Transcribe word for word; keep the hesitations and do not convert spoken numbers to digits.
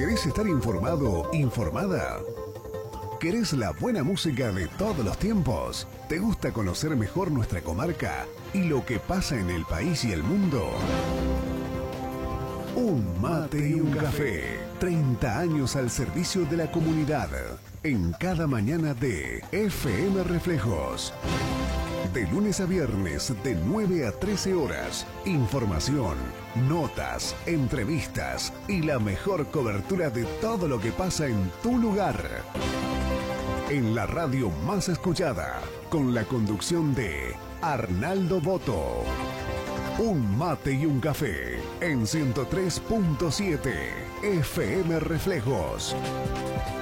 ¿Querés estar informado, informada? ¿Querés la buena música de todos los tiempos? ¿Te gusta conocer mejor nuestra comarca y lo que pasa en el país y el mundo? Un mate y un café. treinta años al servicio de la comunidad. En cada mañana de F M Reflejos. De lunes a viernes, de nueve a trece horas. Información, notas, entrevistas y la mejor cobertura de todo lo que pasa en tu lugar. En la radio más escuchada, con la conducción de Arnaldo Boto. Un mate y un café en ciento tres punto siete F M Reflejos.